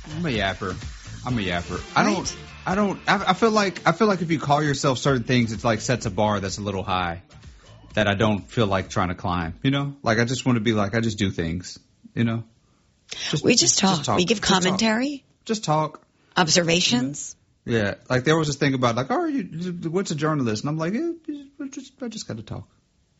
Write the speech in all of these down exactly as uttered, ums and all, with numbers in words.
I'm a yapper. I'm a yapper. I don't. Right. I don't. I, I feel like. I feel like if you call yourself certain things, it's like sets a bar that's a little high that I don't feel like trying to climb. You know, like I just want to be like I just do things. You know. Just, we just talk. just talk. We give just commentary. Talk. Just talk. Observations. You know? Yeah, like there was this thing about like, oh, you, what's a journalist? And I'm like, yeah, just, I just got to talk.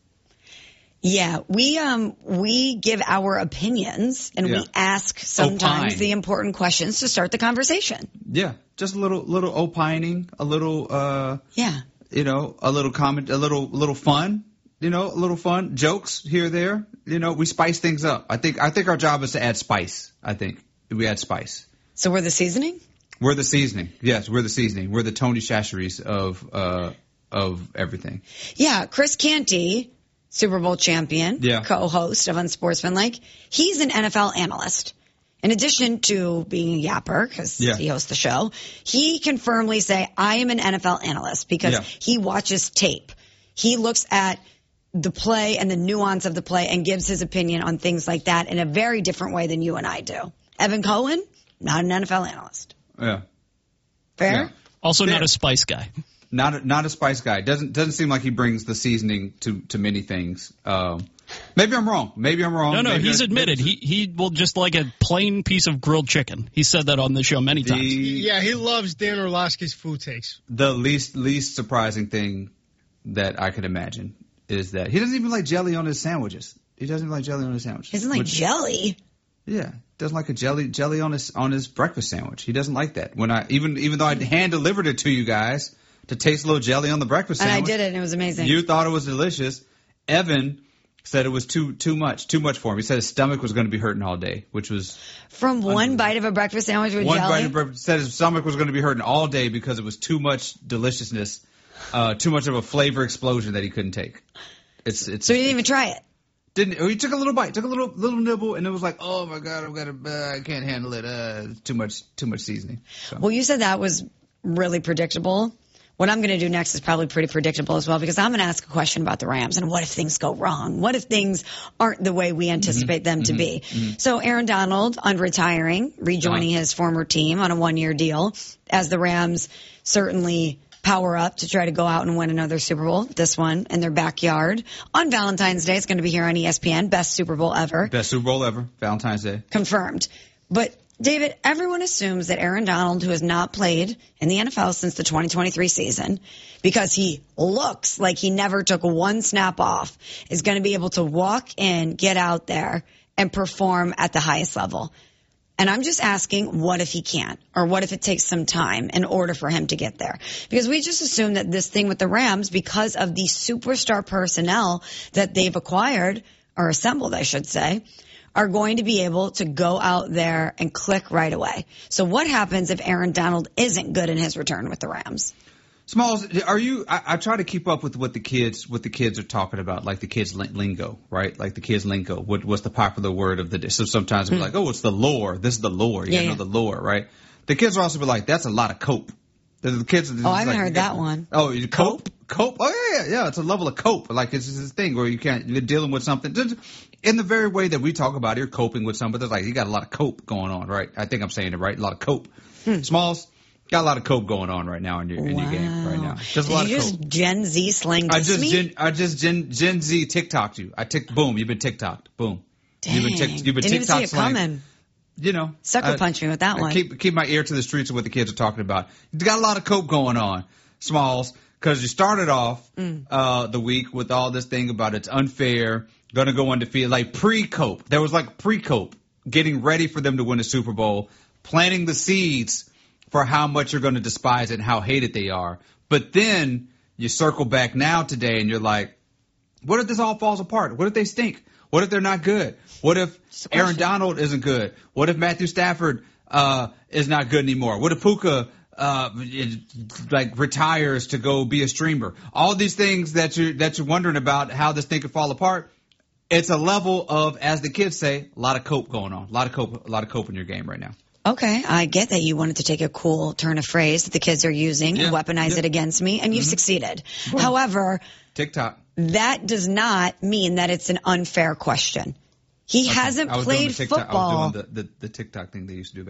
Yeah, we um we give our opinions and yeah. we ask sometimes Opine. the important questions to start the conversation. Yeah, just a little little opining, a little uh yeah, you know, a little comment, a little little fun, you know, a little fun, jokes here there. You know, we spice things up. I think I think our job is to add spice. I think we add spice. So we're the seasoning? We're the seasoning. Yes, we're the seasoning. We're the Tony Chachere's of uh of everything. Yeah, Chris Canty, Super Bowl champion, yeah. co-host of Unsportsmanlike. He's an N F L analyst. In addition to being a yapper, because yeah. he hosts the show, he can firmly say, I am an N F L analyst because yeah. he watches tape. He looks at the play and the nuance of the play and gives his opinion on things like that in a very different way than you and I do. Evan Cohen, not an N F L analyst. Yeah. Fair? Yeah. Also Fair. not a spice guy. Not a, not a spice guy. Doesn't doesn't seem like he brings the seasoning to, to many things. Um, maybe I'm wrong. Maybe I'm wrong. No, no, maybe he's I, admitted he he will just like a plain piece of grilled chicken. He said that on the show many the, times. Yeah, he loves Dan Orlovsky's food takes. The least least surprising thing that I could imagine is that he doesn't even like jelly on his sandwiches. He doesn't like jelly on his sandwiches. He doesn't like which, jelly? Yeah, doesn't like a jelly jelly on his on his breakfast sandwich. He doesn't like that. When I even even though I hand delivered it to you guys to taste a little jelly on the breakfast sandwich. And I did it, and it was amazing. You thought it was delicious. Evan said it was too too much, too much for him. He said his stomach was going to be hurting all day, which was from one bite of a breakfast sandwich with one jelly. One bite of breakfast said his stomach was going to be hurting all day because it was too much deliciousness, uh, too much of a flavor explosion that he couldn't take. It's it's. So he didn't even try it. Didn't he took a little bite, took a little little nibble, and it was like, oh my god, I've got to, uh, I can't handle it. Uh, too much too much seasoning. So. Well, you said that was really predictable. What I'm going to do next is probably pretty predictable as well, because I'm going to ask a question about the Rams and what if things go wrong? What if things aren't the way we anticipate mm-hmm, them to mm-hmm, be? Mm-hmm. So Aaron Donald on retiring, rejoining uh-huh. his former team on a one-year deal, as the Rams certainly power up to try to go out and win another Super Bowl, this one in their backyard. On Valentine's Day, it's going to be here on E S P N, best Super Bowl ever. Best Super Bowl ever, Valentine's Day. Confirmed. But David, everyone assumes that Aaron Donald, who has not played in the N F L since the twenty twenty-three season, because he looks like he never took one snap off, is going to be able to walk in, get out there, and perform at the highest level. And I'm just asking, what if he can't? Or what if it takes some time in order for him to get there? Because we just assume that this thing with the Rams, because of the superstar personnel that they've acquired, or assembled, I should say, are going to be able to go out there and click right away. So what happens if Aaron Donald isn't good in his return with the Rams? Smalls, are you? I, I try to keep up with what the kids, what the kids are talking about, like the kids' lingo, right? Like the kids' lingo. What, what's the popular word of the day? So sometimes we're mm. like, oh, it's the lore. This is the lore. You yeah, gotta yeah. know the lore, right? The kids are also be like, that's a lot of cope. The, the kids. Oh, I haven't like, heard that one. Oh, you cope? Cope? Oh yeah, yeah, yeah. It's a level of cope. Like it's this thing where you can't. You're dealing with something. In the very way that we talk about, you're coping with something. There's like you got a lot of cope going on, right? I think I'm saying it right. A lot of cope. Hmm. Smalls. Got a lot of cope going on right now in your in wow. your game right now. Just a Did lot you of just cope. Gen Z slang I just me? gen, I just Gen Gen Z TikToked you. I tick boom. You've been TikToked. Boom. Dang. You've been, tic, you've been Didn't TikTok even see it slang. coming. You know, sucker I, punch me with that I one. Keep keep my ear to the streets of what the kids are talking about. You got a lot of cope going on, Smalls, because you started off mm. uh the week with all this thing about it's unfair, gonna go undefeated, like pre-cope. There was like pre-cope, getting ready for them to win the Super Bowl, planting the seeds for how much you're going to despise it and how hated they are. But then you circle back now today and you're like, what if this all falls apart? What if they stink? What if they're not good? What if Aaron Donald isn't good? What if Matthew Stafford uh, is not good anymore? What if Puka uh, is, like retires to go be a streamer? All these things that you're that you're wondering about how this thing could fall apart. It's a level of, as the kids say, a lot of cope going on. A lot of cope, a lot of cope in your game right now. Okay, I get that you wanted to take a cool turn of phrase that the kids are using yeah, and weaponize yeah. it against me, and you've mm-hmm. succeeded. Well, However, TikTok. That does not mean that it's an unfair question. He okay. hasn't I was played doing the TikTok, football. I was doing the, the, the TikTok thing they used to do back